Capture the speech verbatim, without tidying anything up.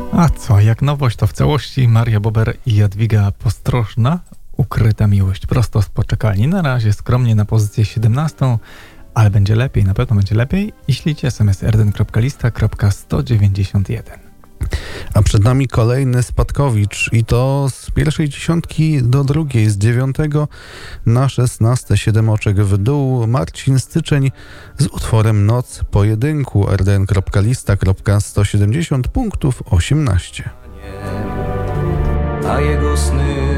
A co, jak nowość to w całości Maria Bober i Jadwiga Postrożna. Ukryta miłość prosto z poczekalni. Na razie skromnie na pozycję siedemnastą, ale będzie lepiej, na pewno będzie lepiej. I ślijcie es em es erden kropka lista kropka sto dziewięćdziesiąt jeden. A przed nami kolejny spadkowicz i to z pierwszej dziesiątki do drugiej, z dziewiątego na szesnaste, siedem oczek w dół. Marcin Styczeń z utworem Noc Pojedynku. erden kropka lista kropka sto siedemdziesiąt punktów osiemnaście. A jego sny